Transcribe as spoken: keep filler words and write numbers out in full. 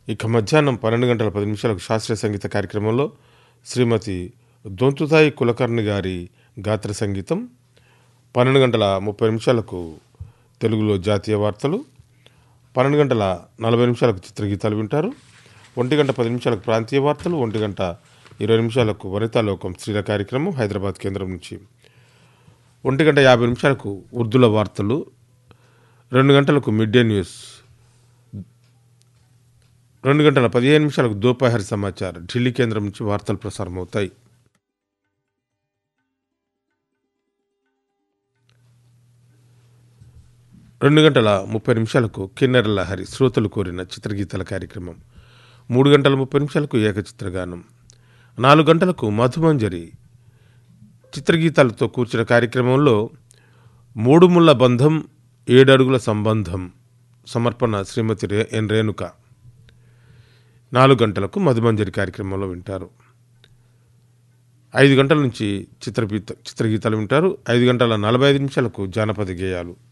ఇక మధ్యాహ్నం పన్నెండు గంటల పది నిమిషాలకు శాస్త్రీయ సంగీత కార్యక్రమంలో శ్రీమతి దొంతుతాయి కులకర్ణి గారి గాత్ర సంగీతం. పన్నెండు గంటల ముప్పై నిమిషాలకు తెలుగులో జాతీయ వార్తలు, పన్నెండు గంటల నలభై నిమిషాలకు చిత్రగీతాలు వింటారు. ఒంటి గంట పది నిమిషాలకు ప్రాంతీయ వార్తలు, ఒంటి గంట ఇరవై నిమిషాలకు వనితాలోకం స్త్రీల కార్యక్రమం హైదరాబాద్ కేంద్రం నుంచి, ఒంటి గంట యాభై నిమిషాలకు ఉర్దూల వార్తలు, రెండు గంటలకు మిడ్ డే న్యూస్, రెండు గంటల పదిహేను నిమిషాలకు దోపహర్ సమాచారం ఢిల్లీ కేంద్రం నుంచి వార్తలు ప్రసారం అవుతాయి. రెండు గంటల ముప్పై నిమిషాలకు కిన్నెర లహరి శ్రోతలు కోరిన చిత్రగీతాల కార్యక్రమం, మూడు గంటల ముప్పై నిమిషాలకు ఏకచిత్రగానం, నాలుగు గంటలకు మధుమంజరి చిత్రగీతాలతో కూర్చిన కార్యక్రమంలో మూడు ముళ్ళ బంధం ఏడడుగుల సంబంధం సమర్పణ శ్రీమతి రే ఎన్ రేణుక. నాలుగు గంటలకు మధుమంజరి కార్యక్రమంలో వింటారు. ఐదు గంటల నుంచి చిత్రగీత చిత్రగీతాలు వింటారు. ఐదు గంటల నలభై ఐదు నిమిషాలకు జానపద గేయాలు.